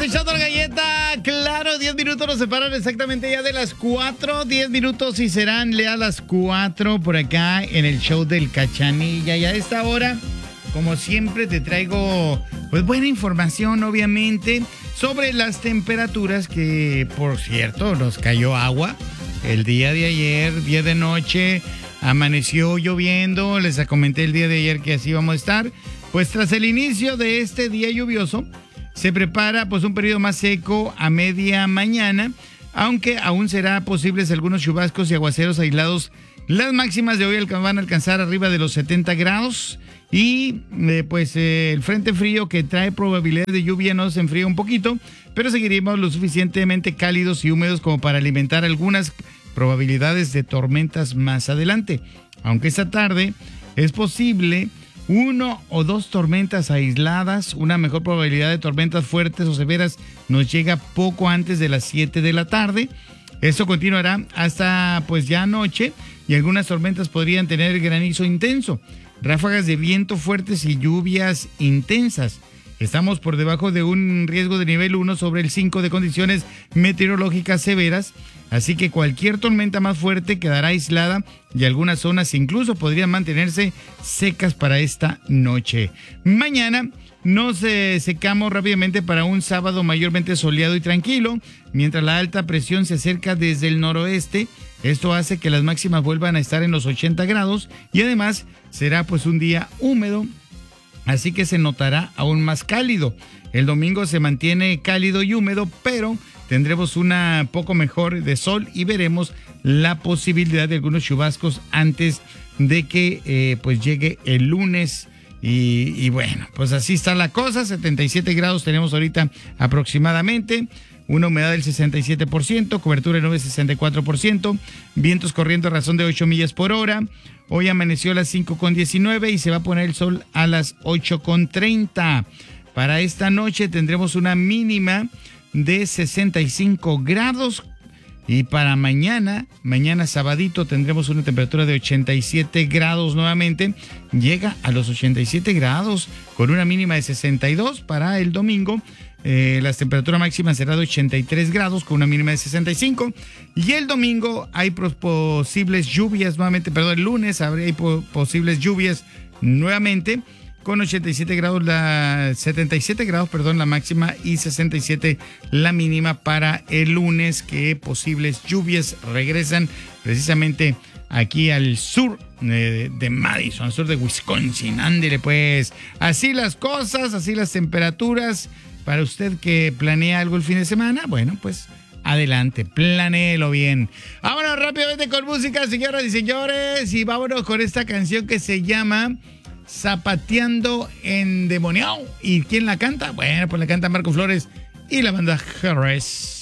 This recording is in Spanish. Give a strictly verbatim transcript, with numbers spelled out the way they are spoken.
echando la galleta. Claro, diez minutos nos separan exactamente ya de las cuatro. diez minutos y serán ya las cuatro por acá en el show del Cachanilla. Y a esta hora, como siempre, te traigo pues buena información, obviamente, sobre las temperaturas que, por cierto, nos cayó agua el día de ayer, día de noche. Amaneció lloviendo. Les comenté el día de ayer que así vamos a estar. Pues tras el inicio de este día lluvioso, se prepara pues un periodo más seco a media mañana, aunque aún será posibles algunos chubascos y aguaceros aislados. Las máximas de hoy van a alcanzar arriba de los setenta grados y eh, pues eh, el frente frío que trae probabilidades de lluvia nos enfría un poquito, pero seguiremos lo suficientemente cálidos y húmedos como para alimentar algunas probabilidades de tormentas más adelante. Aunque esta tarde es posible uno o dos tormentas aisladas, una mejor probabilidad de tormentas fuertes o severas nos llega poco antes de las siete de la tarde. Esto continuará hasta pues ya anoche y algunas tormentas podrían tener granizo intenso, ráfagas de viento fuertes y lluvias intensas. Estamos por debajo de un riesgo de nivel uno sobre el cinco de condiciones meteorológicas severas, así que cualquier tormenta más fuerte quedará aislada y algunas zonas incluso podrían mantenerse secas para esta noche. Mañana nos eh, secamos rápidamente para un sábado mayormente soleado y tranquilo, mientras la alta presión se acerca desde el noroeste. Esto hace que las máximas vuelvan a estar en los ochenta grados y además será pues un día húmedo, así que se notará aún más cálido. El domingo se mantiene cálido y húmedo, pero tendremos una poco mejor de sol y veremos la posibilidad de algunos chubascos antes de que eh, pues llegue el lunes. Y, y bueno, pues así está la cosa. setenta y siete grados tenemos ahorita aproximadamente. Una humedad del sesenta y siete por ciento, cobertura de nubes sesenta y cuatro por ciento, vientos corriendo a razón de ocho millas por hora. Hoy amaneció a las cinco con diecinueve y se va a poner el sol a las ocho con treinta. Para esta noche tendremos una mínima de sesenta y cinco grados y para mañana, mañana sabadito, tendremos una temperatura de ochenta y siete grados nuevamente. Llega a los ochenta y siete grados con una mínima de sesenta y dos para el domingo. Eh, la temperatura máxima será de ochenta y tres grados con una mínima de sesenta y cinco. Y el domingo hay posibles lluvias nuevamente, perdón, el lunes hay posibles lluvias nuevamente con ochenta y siete grados, la setenta y siete grados, perdón, la máxima y sesenta y siete la mínima para el lunes, que posibles lluvias regresan precisamente aquí al sur de, de Madison, al sur de Wisconsin. Ándele pues, así las cosas, así las temperaturas. Para usted que planea algo el fin de semana, bueno, pues adelante, planéelo bien. Vámonos rápidamente con música, señoras y señores, y vámonos con esta canción que se llama Zapateando Endemoniado. ¿Y quién la canta? Bueno, pues la canta Marco Flores y la banda Jerez.